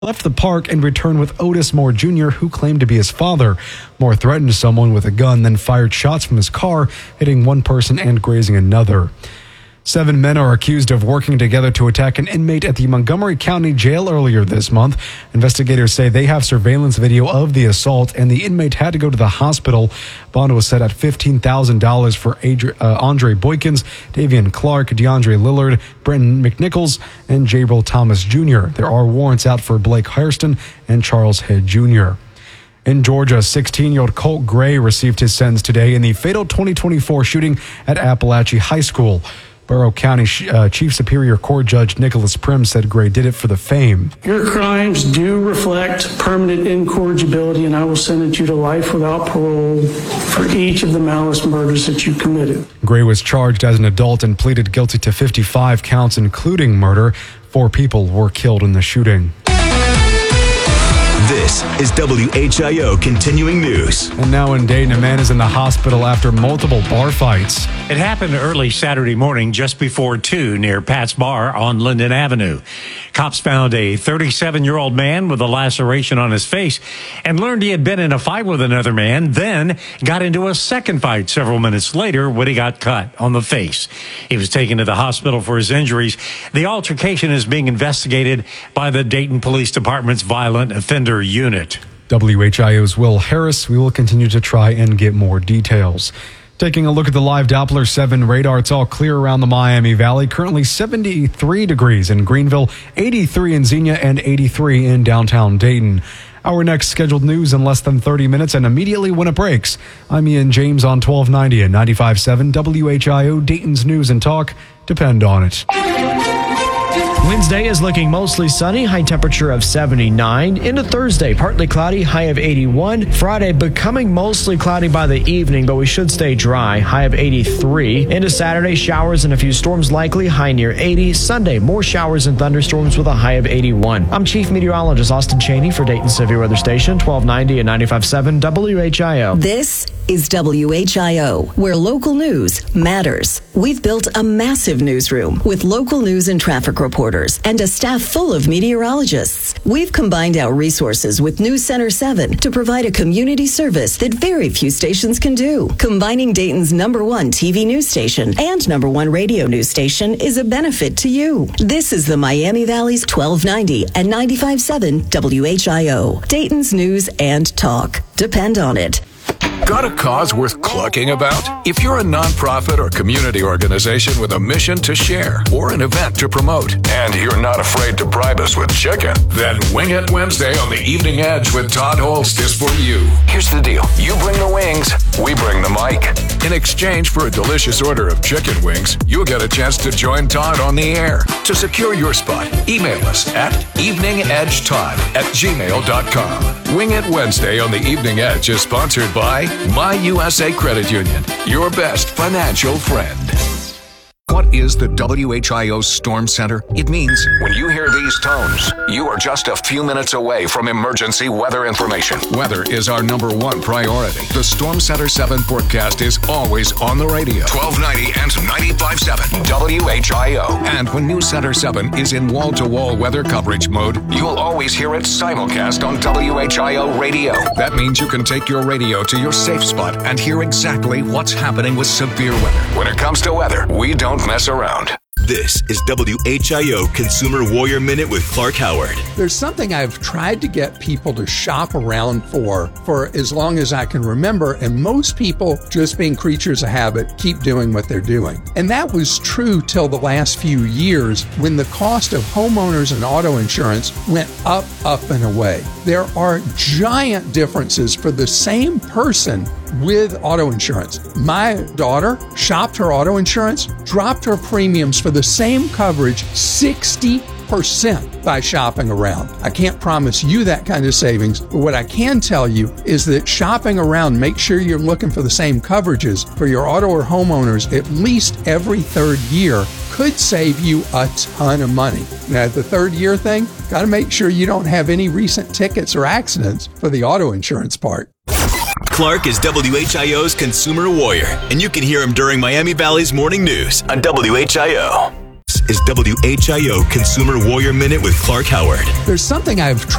left the park and returned with Otis Moore Jr., who claimed to be his father. Moore threatened someone with a gun, then fired shots from his car, hitting one person and grazing another. 7 men are accused of working together to attack an inmate at the Montgomery County Jail earlier this month. Investigators say they have surveillance video of the assault, and the inmate had to go to the hospital. Bond was set at $15,000 for Andre Boykins, Davian Clark, DeAndre Lillard, Brenton McNichols, and Jabril Thomas Jr. There are warrants out for Blake Hairston and Charles Head Jr. In Georgia, 16-year-old Colt Gray received his sentence today in the fatal 2024 shooting at Appalachia High School. Barrow County Chief Superior Court Judge Nicholas Prim said Gray did it for the fame. Your crimes do reflect permanent incorrigibility, and I will sentence you to life without parole for each of the malice murders that you committed. Gray was charged as an adult and pleaded guilty to 55 counts, including murder. 4 people were killed in the shooting. This is WHIO Continuing News. And now in Dayton, a man is in the hospital after multiple bar fights. It happened early Saturday morning just before 2 near Pat's Bar on Linden Avenue. Cops found a 37-year-old man with a laceration on his face and learned he had been in a fight with another man, then got into a second fight several minutes later when he got cut on the face. He was taken to the hospital for his injuries. The altercation is being investigated by the Dayton Police Department's Violent Offender Unit. WHIO's Will Harris. We will continue to try and get more details. Taking a look at the live Doppler 7 radar, it's all clear around the Miami Valley. Currently 73 degrees in Greenville, 83 in Xenia, and 83 in downtown Dayton. Our next scheduled news in less than 30 minutes and immediately when it breaks. I'm Ian James on 1290 and 95.7 WHIO, Dayton's News and Talk. Depend on it. Wednesday is looking mostly sunny, high temperature of 79. Into Thursday, partly cloudy, high of 81. Friday, becoming mostly cloudy by the evening, but we should stay dry, high of 83. Into Saturday, showers and a few storms likely, high near 80. Sunday, more showers and thunderstorms with a high of 81. I'm Chief Meteorologist Austin Cheney for Dayton Severe Weather Station, 1290 and 95.7 WHIO. This is WHIO, where local news matters. We've built a massive newsroom with local news and traffic reporters and a staff full of meteorologists. We've combined our resources with News Center 7 to provide a community service that very few stations can do. Combining Dayton's #1 TV news station and #1 radio news station is a benefit to you. This is the Miami Valley's 1290 and 95.7 WHIO, Dayton's News and Talk. Depend on it. Got a cause worth clucking about? If you're a nonprofit or community organization with a mission to share or an event to promote, and you're not afraid to bribe us with chicken, then Wing It Wednesday on the Evening Edge with Todd Holst is for you. Here's the deal. You bring the wings, we bring the mic. In exchange for a delicious order of chicken wings, you'll get a chance to join Todd on the air. To secure your spot, email us at eveningedgetodd@gmail.com. Wing It Wednesday on the Evening Edge is sponsored by My USA Credit Union, your best financial friend. What is the WHIO Storm Center? It means when you hear these tones, you are just a few minutes away from emergency weather information. Weather is our #1 priority. The Storm Center 7 forecast is always on the radio. 1290 and 95.7 WHIO. And when News Center 7 is in wall-to-wall weather coverage mode, you'll always hear it simulcast on WHIO radio. That means you can take your radio to your safe spot and hear exactly what's happening with severe weather. When it comes to weather, we don't mess around. This is WHIO Consumer Warrior Minute with Clark Howard. There's something I've tried to get people to shop around for as long as I can remember, and most people, just being creatures of habit, keep doing what they're doing. And that was true till the last few years when the cost of homeowners and auto insurance went up and away. There are giant differences for the same person with auto insurance. My daughter shopped her auto insurance, dropped her premiums for the same coverage 60% by shopping around. I can't promise you that kind of savings, but what I can tell you is that shopping around, make sure you're looking for the same coverages for your auto or homeowners at least every third year could save you a ton of money. Now, the third year thing, got to make sure you don't have any recent tickets or accidents for the auto insurance part. Clark is WHIO's Consumer Warrior, and you can hear him during Miami Valley's Morning News on WHIO. This is WHIO Consumer Warrior Minute with Clark Howard. There's something I've